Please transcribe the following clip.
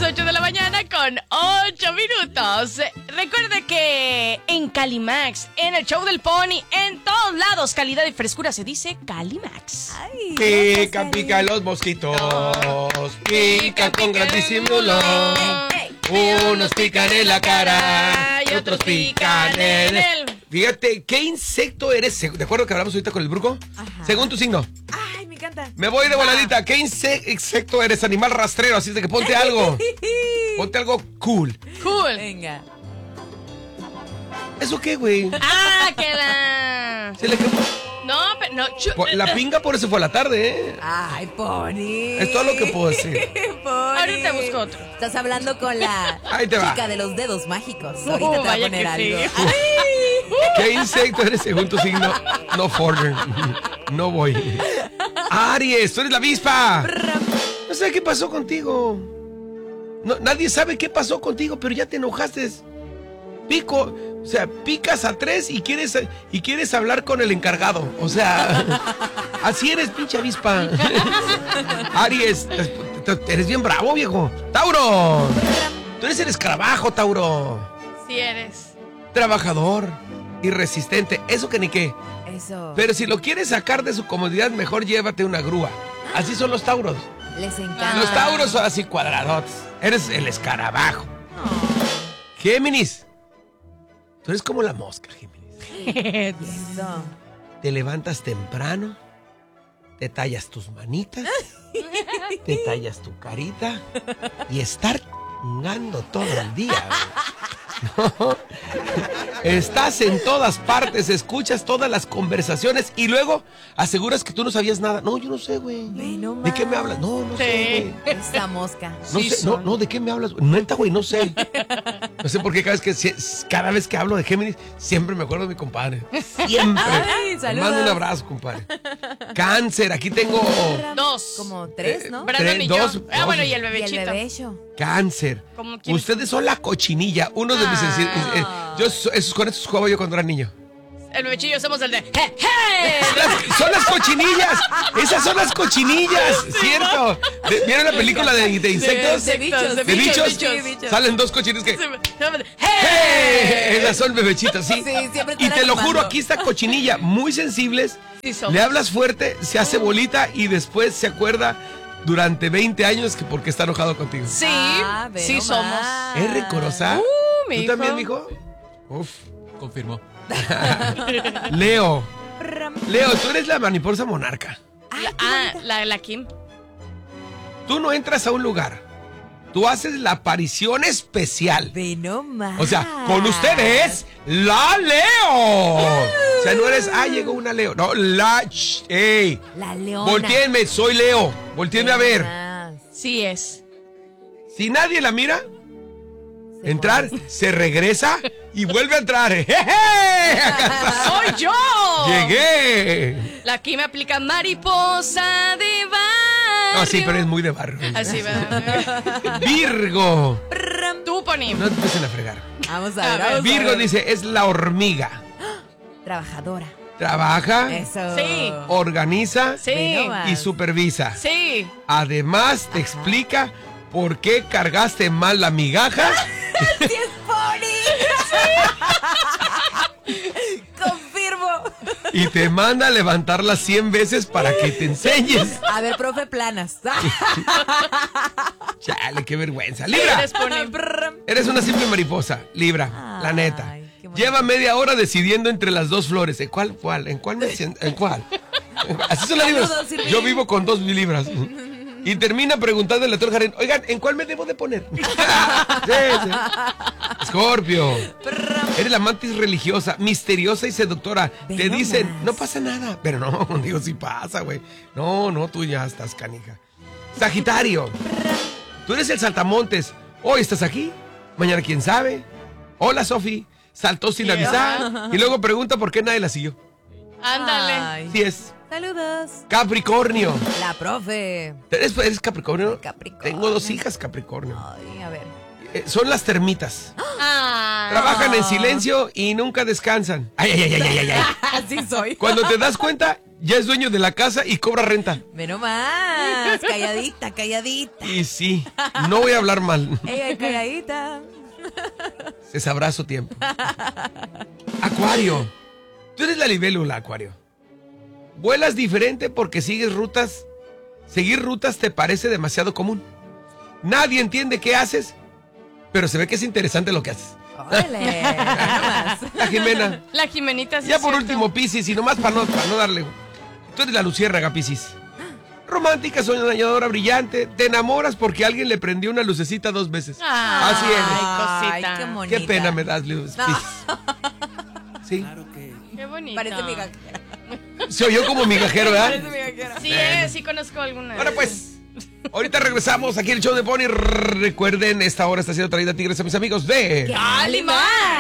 8 de la mañana con 8 minutos. Recuerde que en Calimax, en el show del Pony, en todos lados, calidad y frescura se dice Calimax. Ay, Pica, pica los mosquitos. Pica con gran disimulo. Unos pican en la cara y otros pican en el... Fíjate, ¿qué insecto eres? ¿De acuerdo que hablamos ahorita con el brujo? Ajá. Según tu signo. Ay, me encanta. Me voy de voladita. ¿Qué insecto eres? Animal rastrero, así es de que ponte algo. Ponte algo cool. Cool. Venga. ¿Eso qué, güey? Ah, que la... Se le quemó. No, pero no. La pinga por eso fue a la tarde, ¿eh? Ay, Pony. Es todo lo que puedo decir. Pony. Ahorita busco otro. Estás hablando con la Ahí te va. chica de los dedos mágicos. Ahorita te va a vaya poner que algo. sí. Ay. ¿Qué insecto eres según tu signo? No forder. No voy. Aries, tú eres la avispa. No sé qué pasó contigo. No, nadie sabe qué pasó contigo, pero ya te enojaste. Pico, o sea, picas a 3 y quieres hablar con el encargado. O sea, así eres, pinche avispa. Aries, eres bien bravo, viejo. Tauro, tú eres el escarabajo, Tauro. Sí eres. Trabajador y resistente, eso que ni qué. Eso. Pero si lo quieres sacar de su comodidad, mejor llévate una grúa. Así son los tauros. Les encanta. Los tauros son así cuadradotes. Eres el escarabajo. Géminis. Tú eres como la mosca, Géminis. Eso. Te levantas temprano, te tallas tus manitas, te tallas tu carita y estar chingando todo el día. No. Estás en todas partes, escuchas todas las conversaciones y luego aseguras que tú no sabías nada. No, yo no sé, güey. No ¿De qué me hablas? No, no sé, güey. Esta mosca. No Sí sé, son. no, ¿de qué me hablas? Neta, güey, no sé. No sé por qué cada vez que hablo de Géminis, siempre me acuerdo de mi compadre. Siempre. Ay, Le saludos. mando un abrazo, compadre. Cáncer, aquí tengo Dos. Como 3, ¿no? Brandon y yo. dos. Bueno, y el Y el bebechito. bebecho. Cáncer. ¿Cómo quién? Ustedes son la cochinilla. Uno de mis... con esos jugaba yo cuando era niño. El bebechillo somos el de... ¡Hey, hey! Son las cochinillas. Esas son las cochinillas, ¿cierto? ¿Vieron la película de insectos? De bichos. ¿De bichos? Sí, bichos. Salen dos cochinillas que... ¡Hey! ¡Hey! Esas son bebechitos, sí. Sí, siempre Y están te lo juro, animando. aquí está cochinilla, muy sensibles. Sí somos. Le hablas fuerte, se hace bolita y después se acuerda durante 20 años que porque está enojado contigo. Sí, ve sí nomás. somos. ¿Es rencorosa? Mi ¿Tú hijo. también, mijo? Uf. Confirmó. Leo. Leo, tú eres la mariposa monarca. La Kim. Tú no entras a un lugar. Tú haces la aparición especial. Ve nomás. O sea, con ustedes, la Leo. O sea, no eres, llegó una Leo. No, ¡ey! La leona. Voltéenme, soy Leo. Voltéenme a ver. Sí es. Si nadie la mira, entrar, se regresa y vuelve a entrar. ¡Jeje! ¡Soy yo! ¡Llegué! La Kim me aplica mariposa de barrio. No, sí, pero es muy de barrio. Así va. Virgo. Tú, Pony. No te empiecen a fregar. Vamos a ver. Vamos. Virgo dice, es la hormiga. Trabajadora. Trabaja, Eso. Sí. organiza Sí. Ve nomás. y supervisa. Sí. Además, te explica por qué cargaste mal la migaja. ¡Sí es Pony! Confirmo. Y te manda a levantarla 100 veces para que te enseñes. A ver, profe, planas. Chale, qué vergüenza. Libra, Eres Pony. eres una simple mariposa. Libra, la neta. Ay, qué bonito. Lleva media hora decidiendo entre las dos flores. ¿En cuál? ¿En cuál me siento? ¿En cuál? Así son las libras. Saludos, Irving. Yo vivo con 2 libras. Y termina preguntándole a todo el jardín, oigan, ¿en cuál me debo de poner? Sí, sí. Escorpio. Eres la mantis religiosa, misteriosa y seductora. Ve Te dicen, nomás. no pasa nada. Pero no, digo, sí pasa, güey. No, tú ya estás canija. Sagitario. Tú eres el saltamontes. Hoy estás aquí, mañana quién sabe. Hola, Sofi. Saltó sin avisar. Y luego pregunta por qué nadie la siguió. Ándale. Ay. Sí es. Saludos. Capricornio. La profe. ¿Eres Capricornio? Capricornio. Tengo 2 hijas Capricornio. Ay, a ver. Son las termitas. Ah. Trabajan en silencio y nunca descansan. Ay. Así soy. Cuando te das cuenta, ya es dueño de la casa y cobra renta. Ve nomás. Calladita, calladita. Y sí, no voy a hablar mal. Ella calladita. Se sabrá su tiempo. Acuario. Tú eres la libélula, Acuario. Vuelas diferente porque sigues rutas. Seguir rutas te parece demasiado común. Nadie entiende qué haces, pero se ve que es interesante lo que haces. Órale, ve nomás. La Jimena. La Jimenita sí Ya es por cierto. último, Piscis, y nomás para no darle. Tú eres la luciérnaga, Piscis. Romántica, soñadora, brillante. Te enamoras porque alguien le prendió una lucecita 2 veces. Así eres. Ay, cosita. Ay, qué bonita. Qué pena me das, Piscis. Sí. Qué bonito. Parece migajera. Se oyó como migajero, ¿verdad? Parece migajera. Sí, sí conozco alguna. Ahora pues, ahorita regresamos aquí en el show de Pony. Recuerden, esta hora está siendo traída a Tigres a mis amigos de... ¡Calimán!